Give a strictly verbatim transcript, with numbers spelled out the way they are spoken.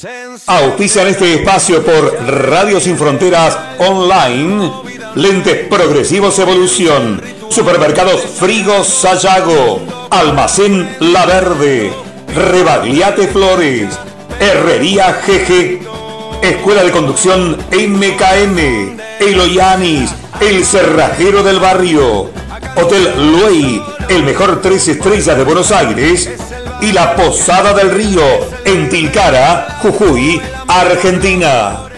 Auspician este espacio por Radio Sin Fronteras Online, Lentes Progresivos Evolución, Supermercados Frigo Sayago, Almacén La Verde, Rebagliate Flores, Herrería G G, Escuela de Conducción M K M, Eloyanis, El Cerrajero del Barrio, Hotel Luey, el mejor tres estrellas de Buenos Aires, y La Posada del Río, en Tilcara, Jujuy, Argentina.